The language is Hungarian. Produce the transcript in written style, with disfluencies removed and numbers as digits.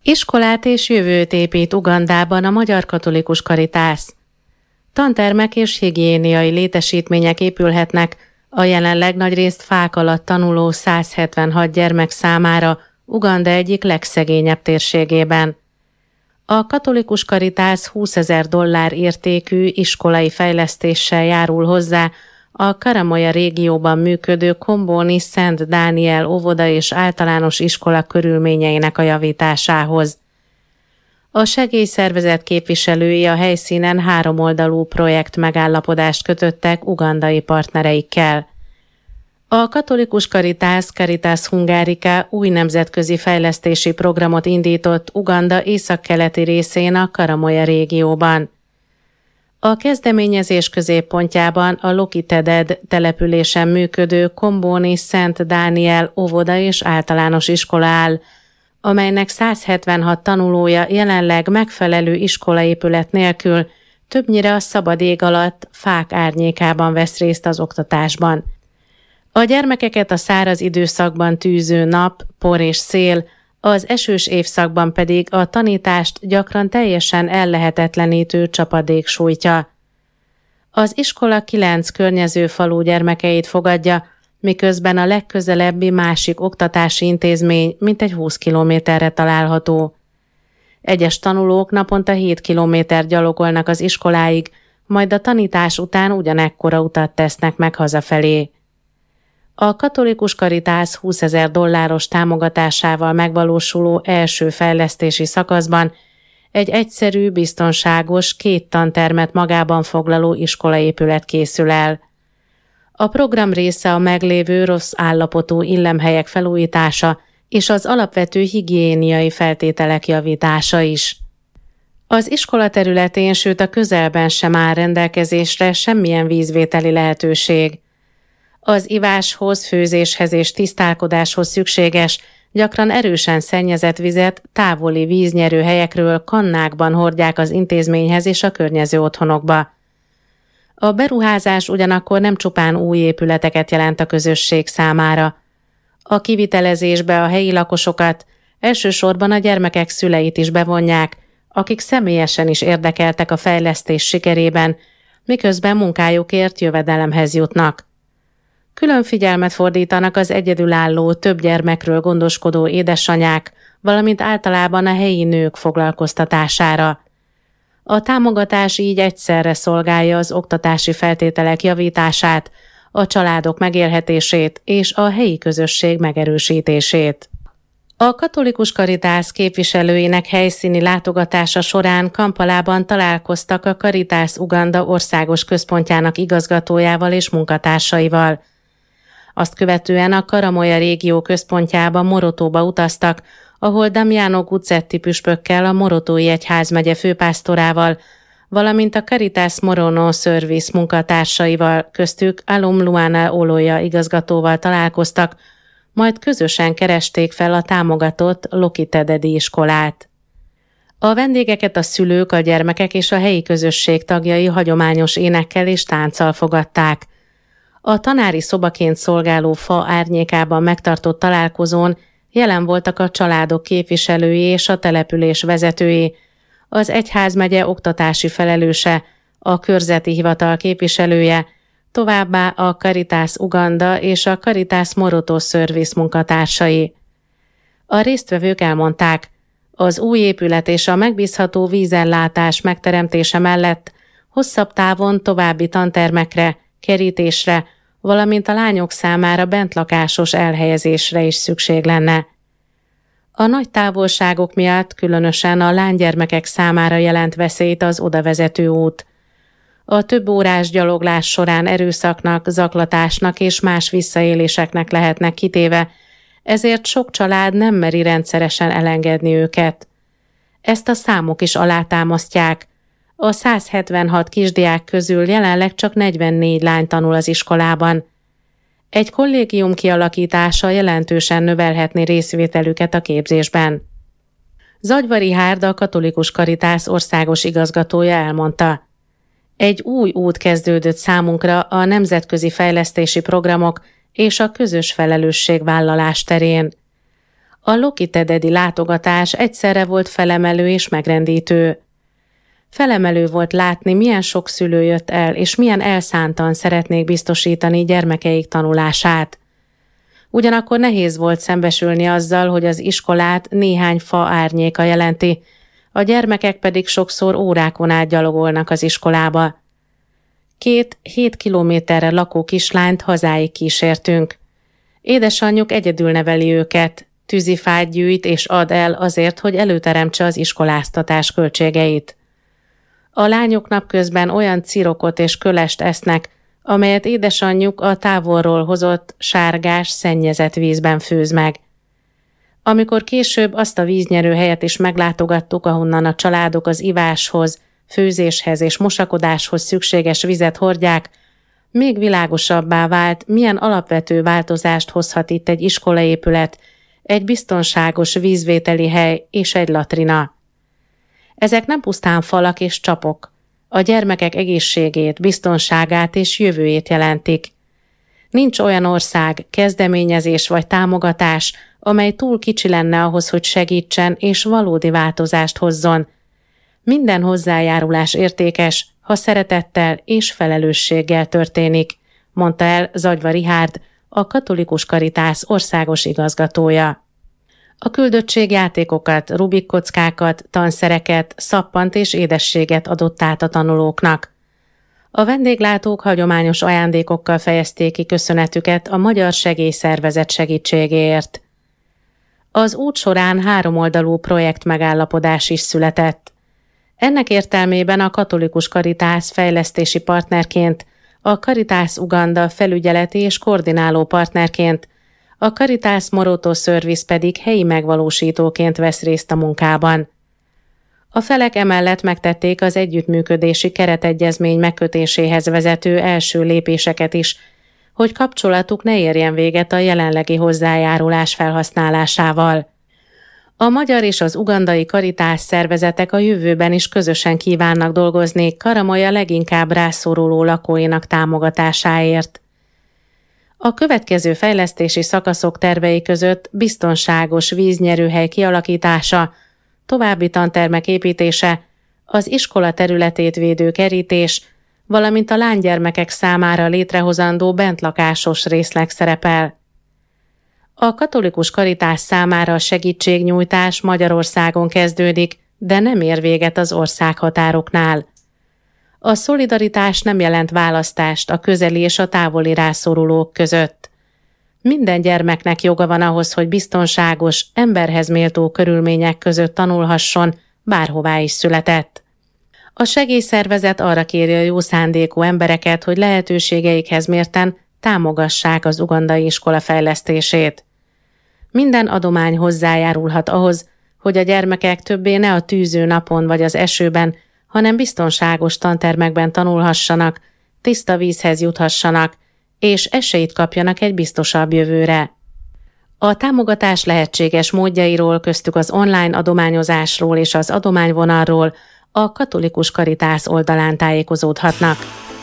Iskolát és jövőt épít Ugandában a Magyar Katolikus Karitász. Tantermek és higiéniai létesítmények épülhetnek a jelenleg nagyrészt fák alatt tanuló 176 gyermek számára Uganda egyik legszegényebb térségében. A Katolikus Karitász $20,000 értékű iskolai fejlesztéssel járul hozzá a Karamoja régióban működő Kombóni Szent Dániel óvoda és általános iskola körülményeinek a javításához. A segélyszervezet képviselői a helyszínen 3-oldalú projekt megállapodást kötöttek ugandai partnereikkel. A Katolikus Karitász Caritas Hungarica új nemzetközi fejlesztési programot indított Uganda északkeleti részén a Karamoja régióban. A kezdeményezés középpontjában a Lokiteded településen működő Kombóni Szent Dániel óvoda és általános iskola áll, amelynek 176 tanulója jelenleg megfelelő iskolaépület nélkül többnyire a szabad ég alatt fák árnyékában vesz részt az oktatásban. A gyermekeket a száraz időszakban tűző nap, por és szél, az esős évszakban pedig a tanítást gyakran teljesen ellehetetlenítő csapadék sújtja. Az iskola 9 környező falu gyermekeit fogadja, miközben a legközelebbi másik oktatási intézmény mintegy 20 kilométerre található. Egyes tanulók naponta 7 kilométer gyalogolnak az iskoláig, majd a tanítás után ugyanekkora utat tesznek meg hazafelé. A Katolikus Karitász $20,000 támogatásával megvalósuló első fejlesztési szakaszban egy egyszerű, biztonságos, 2 tantermet magában foglaló iskolaépület készül el. A program része a meglévő rossz állapotú illemhelyek felújítása és az alapvető higiéniai feltételek javítása is. Az iskola területén, sőt a közelben sem áll rendelkezésre semmilyen vízvételi lehetőség. Az iváshoz, főzéshez és tisztálkodáshoz szükséges, gyakran erősen szennyezett vizet távoli víznyerő helyekről kannákban hordják az intézményhez és a környező otthonokba. A beruházás ugyanakkor nem csupán új épületeket jelent a közösség számára. A kivitelezésbe a helyi lakosokat, elsősorban a gyermekek szüleit is bevonják, akik személyesen is érdekeltek a fejlesztés sikerében, miközben munkájukért jövedelemhez jutnak. Külön figyelmet fordítanak az egyedülálló, több gyermekről gondoskodó édesanyák, valamint általában a helyi nők foglalkoztatására. A támogatás így egyszerre szolgálja az oktatási feltételek javítását, a családok megélhetését és a helyi közösség megerősítését. A Katolikus Karitász képviselőinek helyszíni látogatása során Kampalában találkoztak a Caritas Uganda országos központjának igazgatójával és munkatársaival. Azt követően a Karamoja régió központjába, Morotóba utaztak, ahol Damiano Guzzetti püspökkel, a Morotói Egyházmegye főpásztorával, valamint a Caritas Morono Service munkatársaival, köztük Alum Luana Oloya igazgatóval találkoztak, majd közösen keresték fel a támogatott Lokitededi iskolát. A vendégeket a szülők, a gyermekek és a helyi közösség tagjai hagyományos énekkel és tánccal fogadták. A tanári szobaként szolgáló fa árnyékában megtartott találkozón jelen voltak a családok képviselői és a település vezetői, az egyházmegye oktatási felelőse, a körzeti hivatal képviselője, továbbá a Caritas Uganda és a Caritas Moroto Service munkatársai. A résztvevők elmondták, az új épület és a megbízható vízellátás megteremtése mellett hosszabb távon további tantermekre, kerítésre, valamint a lányok számára bentlakásos elhelyezésre is szükség lenne. A nagy távolságok miatt különösen a lánygyermekek számára jelent veszélyt az odavezető út. A több órás gyaloglás során erőszaknak, zaklatásnak és más visszaéléseknek lehetnek kitéve, ezért sok család nem meri rendszeresen elengedni őket. Ezt a számok is alátámasztják. A 176 kisdiák közül jelenleg csak 44 lány tanul az iskolában. Egy kollégium kialakítása jelentősen növelhetné részvételüket a képzésben. Zagyvari Hárd, a Katolikus Karitász országos igazgatója elmondta: egy új út kezdődött számunkra a nemzetközi fejlesztési programok és a közös felelősségvállalás terén. A Lokitededi látogatás egyszerre volt felemelő és megrendítő. Felemelő volt látni, milyen sok szülő jött el, és milyen elszántan szeretnék biztosítani gyermekeik tanulását. Ugyanakkor nehéz volt szembesülni azzal, hogy az iskolát néhány fa árnyéka jelenti, a gyermekek pedig sokszor órákon át gyalogolnak az iskolába. 7 kilométerre lakó kislányt hazáig kísértünk. Édesanyjuk egyedül neveli őket, tűzifát gyűjt és ad el azért, hogy előteremtse az iskoláztatás költségeit. A lányok napközben olyan cirokot és kölest esznek, amelyet édesanyjuk a távolról hozott sárgás, szennyezett vízben főz meg. Amikor később azt a víznyerőhelyet is meglátogattuk, ahonnan a családok az iváshoz, főzéshez és mosakodáshoz szükséges vizet hordják, még világosabbá vált, milyen alapvető változást hozhat itt egy iskolaépület, egy biztonságos vízvételi hely és egy latrina. Ezek nem pusztán falak és csapok, a gyermekek egészségét, biztonságát és jövőjét jelentik. Nincs olyan ország, kezdeményezés vagy támogatás, amely túl kicsi lenne ahhoz, hogy segítsen és valódi változást hozzon. Minden hozzájárulás értékes, ha szeretettel és felelősséggel történik, mondta el Zagyva Richárd, a Katolikus Caritas országos igazgatója. A küldöttség játékokat, Rubik kockákat, tanszereket, szappant és édességet adott át a tanulóknak. A vendéglátók hagyományos ajándékokkal fejezték ki köszönetüket a Magyar Segélyszervezet segítségéért. Az út során 3-oldalú projektmegállapodás is született. Ennek értelmében a Katolikus Caritas fejlesztési partnerként, a Caritas Uganda felügyeleti és koordináló partnerként, a Caritas Moroto Service pedig helyi megvalósítóként vesz részt a munkában. A felek emellett megtették az együttműködési keretegyezmény megkötéséhez vezető első lépéseket is, hogy kapcsolatuk ne érjen véget a jelenlegi hozzájárulás felhasználásával. A magyar és az ugandai Caritas szervezetek a jövőben is közösen kívánnak dolgozni Karamoja leginkább rászoruló lakóinak támogatásáért. A következő fejlesztési szakaszok tervei között biztonságos víznyerőhely kialakítása, további tantermek építése, az iskola területét védő kerítés, valamint a lánygyermekek számára létrehozandó bentlakásos részleg szerepel. A Katolikus Caritas számára a segítségnyújtás Magyarországon kezdődik, de nem ér véget az országhatároknál. A szolidaritás nem jelent választást a közeli és a távoli rászorulók között. Minden gyermeknek joga van ahhoz, hogy biztonságos, emberhez méltó körülmények között tanulhasson, bárhová is született. A segélyszervezet arra kéri a jó szándékú embereket, hogy lehetőségeikhez mérten támogassák az ugandai iskola fejlesztését. Minden adomány hozzájárulhat ahhoz, hogy a gyermekek többé ne a tűző napon vagy az esőben, hanem biztonságos tantermekben tanulhassanak, tiszta vízhez juthassanak, és esélyt kapjanak egy biztosabb jövőre. A támogatás lehetséges módjairól, köztük az online adományozásról és az adományvonalról a Katolikus Caritas oldalán tájékozódhatnak.